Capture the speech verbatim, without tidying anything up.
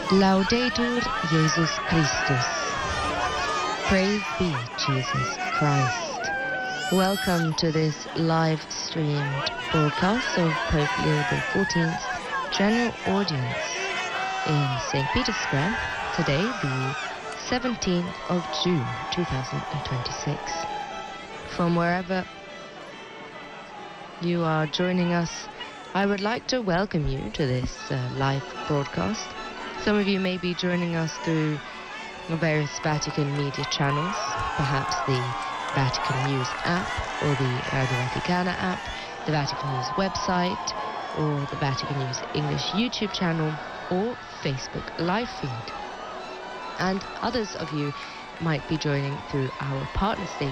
Laudetur Jesus Christus. Praise be Jesus Christ. Welcome to this live streamed broadcast of Pope Leo the fourteenth's general audience in Saint Peter's Square, today the seventeenth of June two thousand twenty-six. From wherever you are joining us, I would like to welcome you to this uh, live broadcast. Some of you may be joining us through the various Vatican media channels, perhaps the Vatican News app or the Radio Vaticana app, the Vatican News website, or the Vatican News English YouTube channel, or Facebook live feed. And others of you might be joining through our partner station,